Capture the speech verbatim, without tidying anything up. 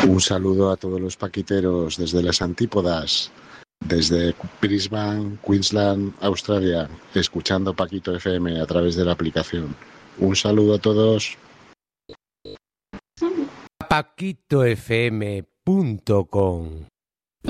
Un saludo a todos los paquiteros desde las antípodas, desde Brisbane, Queensland, Australia, escuchando Paquito F M a través de la aplicación. Un saludo a todos. paquito f m punto com